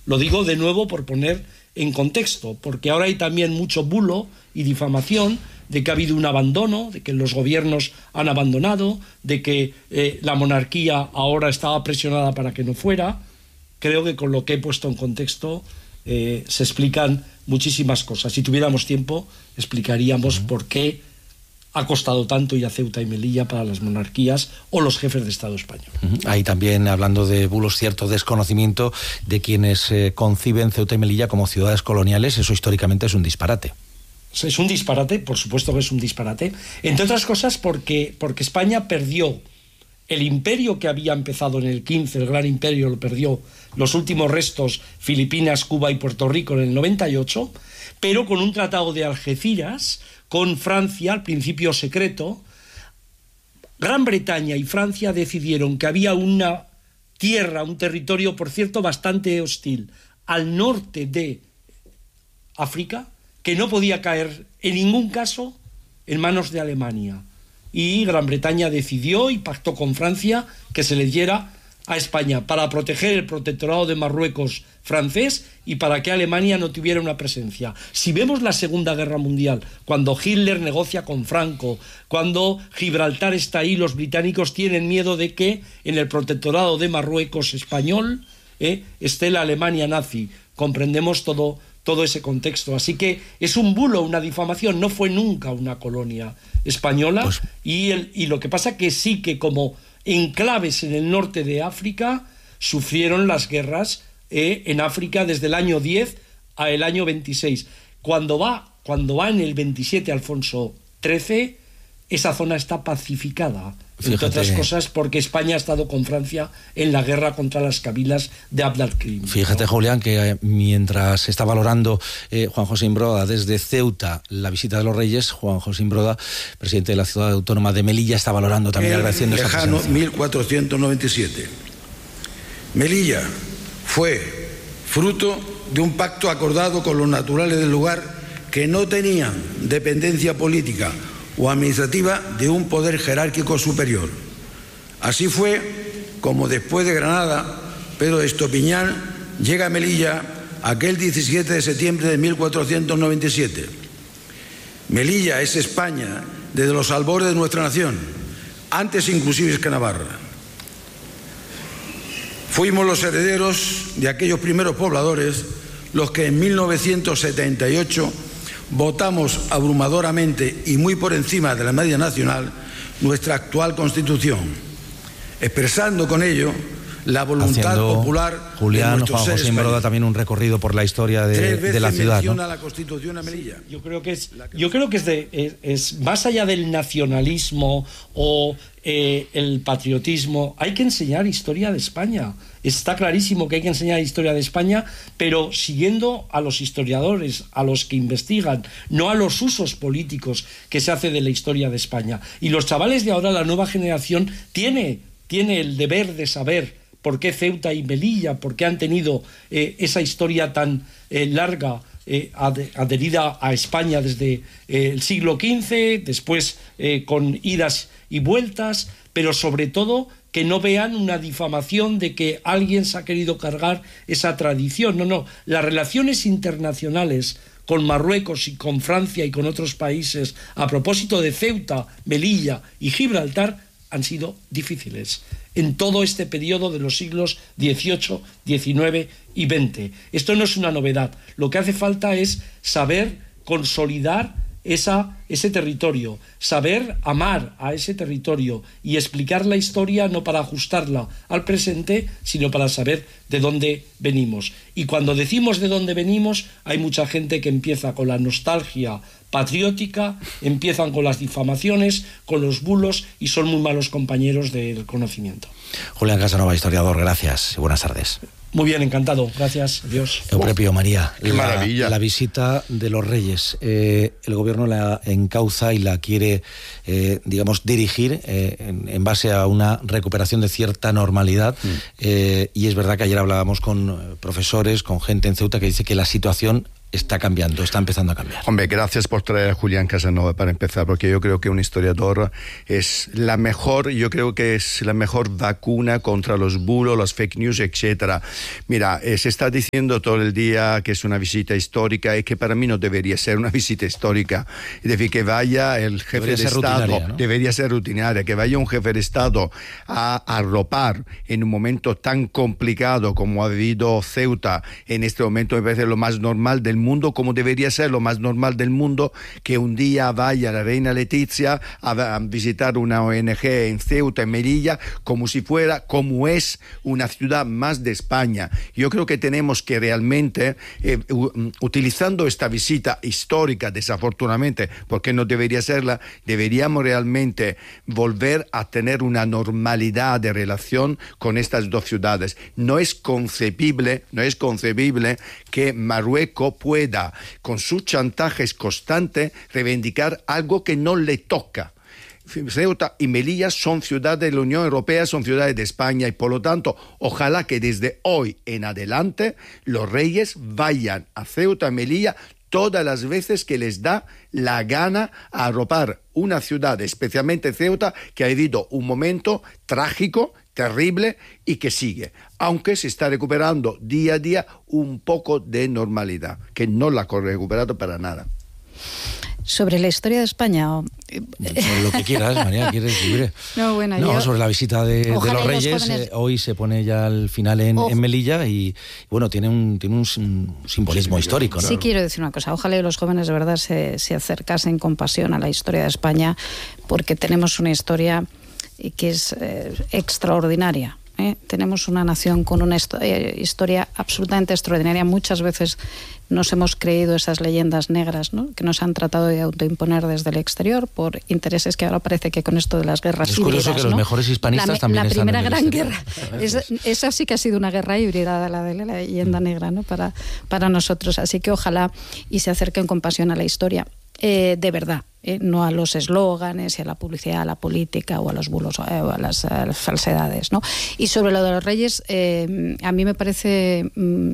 Lo digo de nuevo por poner en contexto, porque ahora hay también mucho bulo y difamación de que ha habido un abandono, de que los gobiernos han abandonado, de que la monarquía ahora estaba presionada para que no fuera. Creo que con lo que he puesto en contexto se explican muchísimas cosas. Si tuviéramos tiempo, explicaríamos por qué ha costado tanto ir a Ceuta y Melilla para las monarquías o los jefes de Estado español. Ahí también, hablando de bulos, cierto desconocimiento de quienes conciben Ceuta y Melilla como ciudades coloniales. Eso históricamente es un disparate. Es un disparate, por supuesto que es un disparate, entre otras cosas porque España perdió el imperio que había empezado en el 15, el gran imperio lo perdió, los últimos restos, Filipinas, Cuba y Puerto Rico en el 98, pero con un tratado de Algeciras con Francia, al principio secreto. Gran Bretaña y Francia decidieron que había una tierra, un territorio, por cierto, bastante hostil, al norte de África, que no podía caer en ningún caso en manos de Alemania. Y Gran Bretaña decidió y pactó con Francia que se le diera a España para proteger el protectorado de Marruecos francés y para que Alemania no tuviera una presencia. Si vemos la Segunda Guerra Mundial, cuando Hitler negocia con Franco, cuando Gibraltar está ahí, los británicos tienen miedo de que en el protectorado de Marruecos español esté la Alemania nazi. Comprendemos todo ese contexto. Así que es un bulo, una difamación. No fue nunca una colonia española. Pues... y lo que pasa que sí que como enclaves en el norte de África sufrieron las guerras en África desde el año 10 al año 26. Cuando va en el 27 Alfonso XIII, esa zona está pacificada. Fíjate, entre otras cosas porque España ha estado con Francia en la guerra contra las cabilas de Abd al-Krim. Fíjate, ¿no? Julián, que mientras se está valorando Juan José Imbroda desde Ceuta la visita de los Reyes, Juan José Imbroda, presidente de la Ciudad Autónoma de Melilla, está valorando también, agradeciendo esa presencia. Lejano 1497. Melilla fue fruto de un pacto acordado con los naturales del lugar que no tenían dependencia política o administrativa de un poder jerárquico superior. Así fue como después de Granada, Pedro de Estopiñán llega a Melilla aquel 17 de septiembre de 1497. Melilla es España desde los albores de nuestra nación, antes inclusive que Navarra. Fuimos los herederos de aquellos primeros pobladores los que en 1978 votamos abrumadoramente y muy por encima de la media nacional nuestra actual Constitución, expresando con ello la voluntad popular. Julián, Juan José Imbroda, también un recorrido por la historia de la ciudad, ¿no? La Constitución a Melilla. Sí, yo creo que es más allá del nacionalismo o el patriotismo. Hay que enseñar historia de España. Está clarísimo que hay que enseñar historia de España, pero siguiendo a los historiadores, a los que investigan, no a los usos políticos que se hace de la historia de España. Y los chavales de ahora, la nueva generación, tiene el deber de saber por qué Ceuta y Melilla, por qué han tenido esa historia tan larga, adherida a España desde el siglo XV, después con idas y vueltas, pero sobre todo que no vean una difamación de que alguien se ha querido cargar esa tradición. No, las relaciones internacionales con Marruecos y con Francia y con otros países a propósito de Ceuta, Melilla y Gibraltar han sido difíciles en todo este periodo de los siglos XVIII, XIX y XX. Esto no es una novedad. Lo que hace falta es saber consolidar ese territorio, saber amar a ese territorio y explicar la historia no para ajustarla al presente, sino para saber de dónde venimos. Y cuando decimos de dónde venimos, hay mucha gente que empieza con la nostalgia patriótica, empiezan con las difamaciones, con los bulos y son muy malos compañeros del conocimiento. Julián Casanova, historiador, gracias y buenas tardes. Muy bien, encantado. Gracias, adiós. Eupropio, María, qué maravilla. La visita de los Reyes. El gobierno la encauza y la quiere, dirigir en base a una recuperación de cierta normalidad. Y es verdad que ayer hablábamos con profesores, con gente en Ceuta que dice que la situación está cambiando, está empezando a cambiar. Hombre, gracias por traer a Julián Casanova para empezar, porque yo creo que un historiador es la mejor vacuna contra los bulos, los fake news, etcétera. Mira, se está diciendo todo el día que es una visita histórica y que para mí no debería ser una visita histórica. Es decir, que vaya el jefe de Estado, ¿no? Debería ser rutinaria, que vaya un jefe de Estado a arropar en un momento tan complicado como ha vivido Ceuta en este momento, me parece lo más normal del mundo, como debería ser lo más normal del mundo que un día vaya la reina Letizia a visitar una ONG en Ceuta, en Melilla, como es una ciudad más de España. Yo creo que tenemos que realmente, utilizando esta visita histórica, desafortunadamente, porque no debería serla, deberíamos realmente volver a tener una normalidad de relación con estas dos ciudades. No es concebible que Marruecos pueda, con sus chantajes constantes, reivindicar algo que no le toca. Ceuta y Melilla son ciudades de la Unión Europea, son ciudades de España, y por lo tanto, ojalá que desde hoy en adelante los reyes vayan a Ceuta y Melilla todas las veces que les da la gana a arropar una ciudad, especialmente Ceuta, que ha vivido un momento trágico, terrible y que sigue, aunque se está recuperando día a día un poco de normalidad, que no la ha recuperado para nada. Sobre la historia de España... Sobre lo que quieras, María, quieres libre. No, sobre la visita de los Reyes, jóvenes... hoy se pone ya al final en Melilla y bueno, tiene un simbolismo histórico, ¿no? Sí, quiero decir una cosa, ojalá los jóvenes de verdad se acercasen con pasión a la historia de España, porque tenemos una historia que es extraordinaria. Tenemos una nación con una historia absolutamente extraordinaria. Muchas veces nos hemos creído esas leyendas negras, ¿no?, que nos han tratado de autoimponer desde el exterior por intereses que ahora parece que con esto de las guerras híbridas... Es curioso que los mejores hispanistas también están en el exterior. La primera gran guerra, esa sí que ha sido una guerra híbrida, la de la leyenda negra, ¿no?, para nosotros. Así que ojalá y se acerquen con pasión a la historia. De verdad, no a los eslóganes y a la publicidad, a la política o a los bulos o a las falsedades, ¿no? Y sobre lo de los reyes, a mí me parece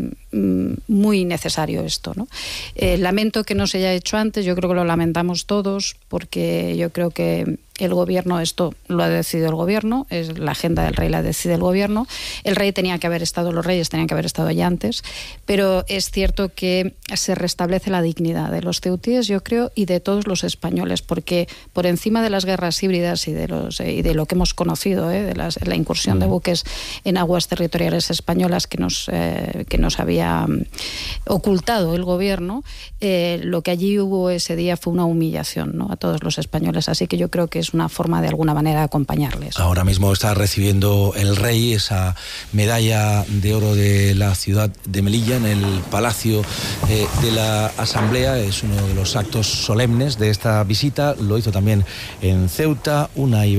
muy necesario esto, ¿no? Lamento que no se haya hecho antes, yo creo que lo lamentamos todos, porque yo creo que el gobierno, esto lo ha decidido el gobierno, es la agenda del rey la decide el gobierno. El rey tenía que haber estado, los reyes tenían que haber estado ya antes, pero es cierto que se restablece la dignidad de los ceutíes, yo creo, y de todos los españoles, porque por encima de las guerras híbridas y de lo que hemos conocido, de la incursión de buques en aguas territoriales españolas que nos había ocultado el gobierno, lo que allí hubo ese día fue una humillación, ¿no?, a todos los españoles. Así que yo creo que es una forma de alguna manera de acompañarles. Ahora mismo está recibiendo el rey esa medalla de oro de la ciudad de Melilla en el Palacio de la Asamblea. Es uno de los actos solemnes de esta visita. Lo hizo también en Ceuta,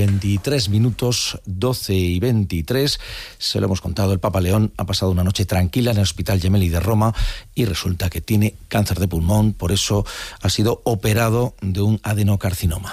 1:23, 12:23. Se lo hemos contado, el Papa León ha pasado una noche tranquila en el Hospital Gemelli de Roma y resulta que tiene cáncer de pulmón, por eso ha sido operado de un adenocarcinoma.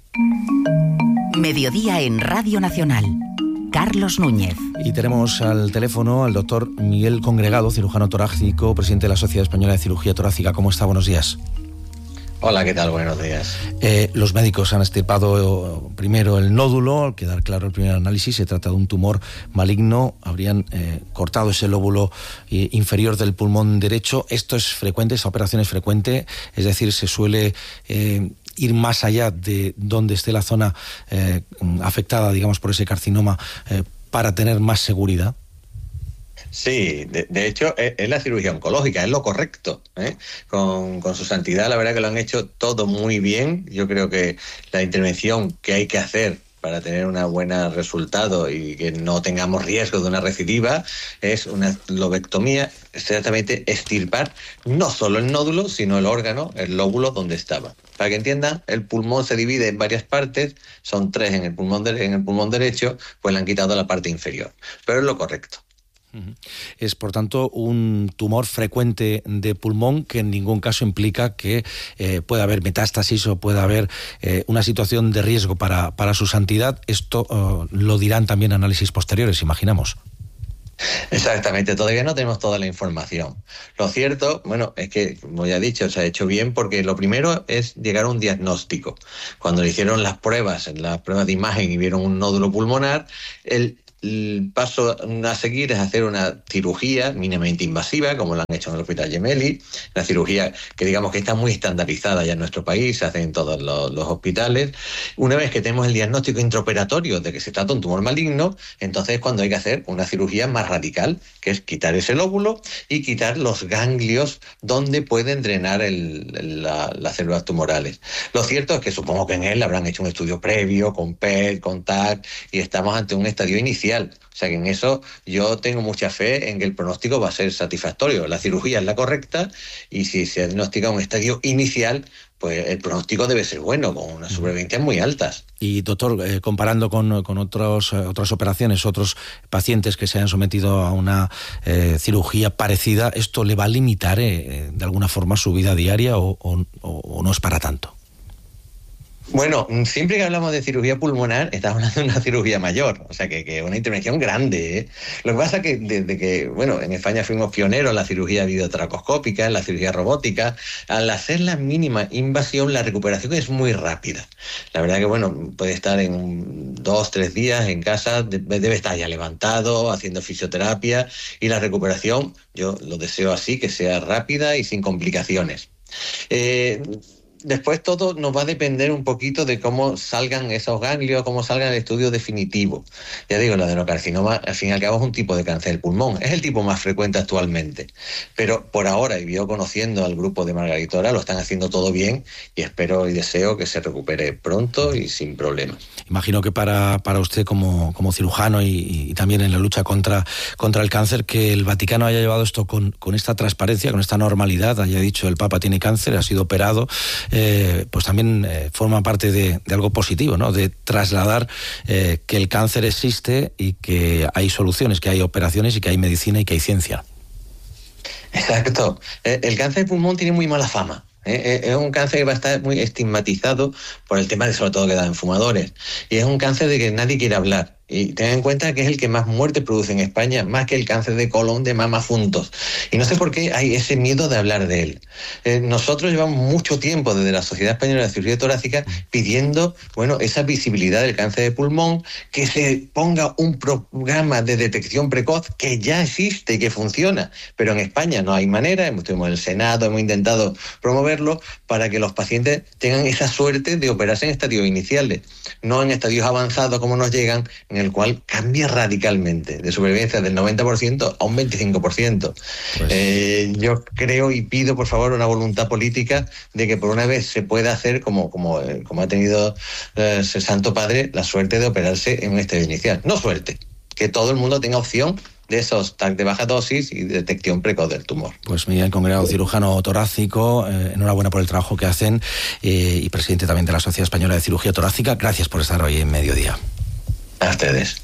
Mediodía en Radio Nacional. Carlos Núñez. Y tenemos al teléfono al doctor Miguel Congregado, cirujano torácico, presidente de la Sociedad Española de Cirugía Torácica. ¿Cómo está? Buenos días. Hola, ¿qué tal? Buenos días. Los médicos han extirpado primero el nódulo. Al quedar claro el primer análisis, se trata de un tumor maligno. Habrían cortado ese lóbulo inferior del pulmón derecho. Esto es frecuente, esta operación es frecuente, es decir, se suele ir más allá de donde esté la zona afectada, digamos, por ese carcinoma, para tener más seguridad. Sí, de hecho es la cirugía oncológica, es lo correcto, con su santidad. La verdad que lo han hecho todo muy bien. Yo creo que la intervención que hay que hacer para tener un buen resultado y que no tengamos riesgo de una recidiva es una lobectomía, exactamente extirpar no solo el nódulo, sino el órgano, el lóbulo donde estaba. Para que entiendan, el pulmón se divide en varias partes, son 3 en el pulmón derecho, pues le han quitado la parte inferior, pero es lo correcto. Es, por tanto, un tumor frecuente de pulmón que en ningún caso implica que pueda haber metástasis o pueda haber una situación de riesgo para su santidad. Esto lo dirán también análisis posteriores, imaginamos. Exactamente, todavía no tenemos toda la información. Lo cierto, bueno, es que, como ya he dicho, se ha hecho bien porque lo primero es llegar a un diagnóstico. Cuando le hicieron las pruebas de imagen y vieron un nódulo pulmonar, el paso a seguir es hacer una cirugía mínimamente invasiva, como la han hecho en el Hospital Gemelli, una cirugía que digamos que está muy estandarizada ya en nuestro país, se hace en todos los hospitales. Una vez que tenemos el diagnóstico intraoperatorio de que se trata de un tumor maligno, entonces es cuando hay que hacer una cirugía más radical, que es quitar ese lóbulo y quitar los ganglios donde pueden drenar las células tumorales. Lo cierto es que supongo que en él habrán hecho un estudio previo con PET, con TAC, y estamos ante un estadio inicial. O sea que en eso yo tengo mucha fe en que el pronóstico va a ser satisfactorio. La cirugía es la correcta y si se diagnostica un estadio inicial, pues el pronóstico debe ser bueno, con unas supervivencias muy altas. Y doctor, comparando con otras operaciones, otros pacientes que se han sometido a una cirugía parecida, ¿esto le va a limitar de alguna forma su vida diaria o no es para tanto? Bueno, siempre que hablamos de cirugía pulmonar, estamos hablando de una cirugía mayor, o sea que una intervención grande, ¿eh? Lo que pasa es que desde que, bueno, en España fuimos pioneros en la cirugía videotracoscópica, en la cirugía robótica, al hacer la mínima invasión, la recuperación es muy rápida. La verdad que, bueno, puede estar en 2-3 días en casa, debe estar ya levantado, haciendo fisioterapia, y la recuperación, yo lo deseo así, que sea rápida y sin complicaciones. Después todo nos va a depender un poquito de cómo salgan esos ganglios, cómo salga el estudio definitivo. Ya digo, el adenocarcinoma al fin y al cabo es un tipo de cáncer del pulmón, es el tipo más frecuente actualmente. Pero por ahora, y yo conociendo al grupo de Margaritora, lo están haciendo todo bien y espero y deseo que se recupere pronto y sin problemas. Imagino que para usted como cirujano y también en la lucha contra el cáncer, que el Vaticano haya llevado esto con esta transparencia, con esta normalidad, haya dicho el Papa tiene cáncer, ha sido operado, pues también forma parte de algo positivo, ¿no? De trasladar que el cáncer existe y que hay soluciones, que hay operaciones y que hay medicina y que hay ciencia. Exacto. El cáncer de pulmón tiene muy mala fama. Es un cáncer que va a estar muy estigmatizado por el tema de sobre todo que da en fumadores. Y es un cáncer de que nadie quiere hablar. Y ten en cuenta que es el que más muerte produce en España, más que el cáncer de colon, de mama juntos. Y no sé por qué hay ese miedo de hablar de él. Nosotros llevamos mucho tiempo desde la Sociedad Española de Cirugía Torácica pidiendo, bueno, esa visibilidad del cáncer de pulmón, que se ponga un programa de detección precoz que ya existe y que funciona. Pero en España no hay manera, estuvimos en el Senado, hemos intentado promoverlo para que los pacientes tengan esa suerte de operarse en estadios iniciales, no en estadios avanzados como nos llegan, en el cual cambia radicalmente, de supervivencia del 90% a un 25%. Pues... yo creo y pido, por favor, una voluntad política de que por una vez se pueda hacer, como ha tenido el Santo Padre, la suerte de operarse en un estadio inicial. No suerte, que todo el mundo tenga opción de esos TAC de baja dosis y detección precoz del tumor. Pues Miguel Congregado, cirujano torácico, enhorabuena por el trabajo que hacen y presidente también de la Sociedad Española de Cirugía Torácica. Gracias por estar hoy en Mediodía. A ustedes.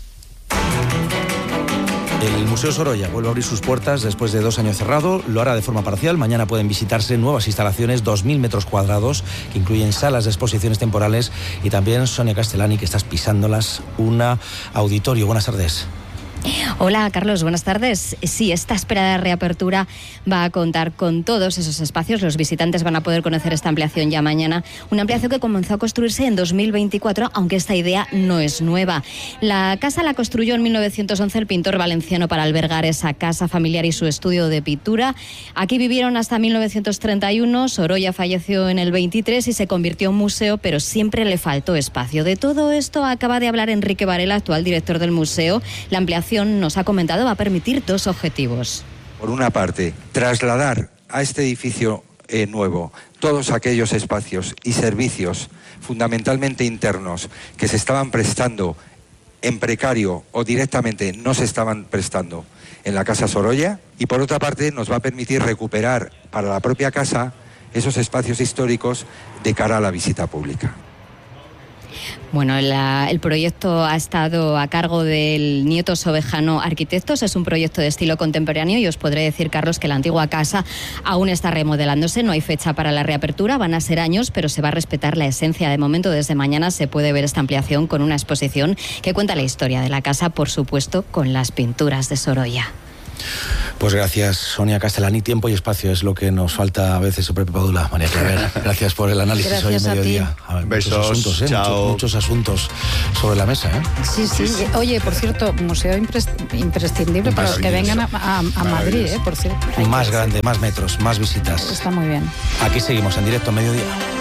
El Museo Sorolla vuelve a abrir sus puertas después de 2 años cerrado. Lo hará de forma parcial. Mañana pueden visitarse nuevas instalaciones, 2.000 metros cuadrados, que incluyen salas de exposiciones temporales y también, Sonia Castellani, que estás pisándolas, un auditorio. Buenas tardes. Hola, Carlos, buenas tardes. Sí, esta esperada reapertura va a contar con todos esos espacios. Los visitantes van a poder conocer esta ampliación ya mañana. Una ampliación que comenzó a construirse en 2024, aunque esta idea no es nueva. La casa la construyó en 1911 el pintor valenciano para albergar esa casa familiar y su estudio de pintura. Aquí vivieron hasta 1931. Sorolla falleció en el 23 y se convirtió en museo, pero siempre le faltó espacio. De todo esto acaba de hablar Enrique Varela, actual director del museo. La ampliación, nos ha comentado, va a permitir 2 objetivos. Por una parte, trasladar a este edificio nuevo todos aquellos espacios y servicios fundamentalmente internos que se estaban prestando en precario o directamente no se estaban prestando en la Casa Sorolla, y por otra parte nos va a permitir recuperar para la propia casa esos espacios históricos de cara a la visita pública. Bueno, el proyecto ha estado a cargo del Nieto Sobejano Arquitectos. Es un proyecto de estilo contemporáneo y os podré decir, Carlos, que la antigua casa aún está remodelándose. No hay fecha para la reapertura, van a ser años, pero se va a respetar la esencia. De momento, desde mañana se puede ver esta ampliación con una exposición que cuenta la historia de la casa, por supuesto, con las pinturas de Sorolla. Pues gracias, Sonia Castellani. Tiempo y espacio es lo que nos falta a veces sobre Padula. María Claver, gracias por el análisis. Gracias hoy en mediodía. Besos, asuntos, chao. Muchos asuntos sobre la mesa. Sí. Oye, por cierto, museo imprescindible para los que vengan a Madrid, por cierto. Más grande, más metros, más visitas. Está muy bien. Aquí seguimos en directo a mediodía.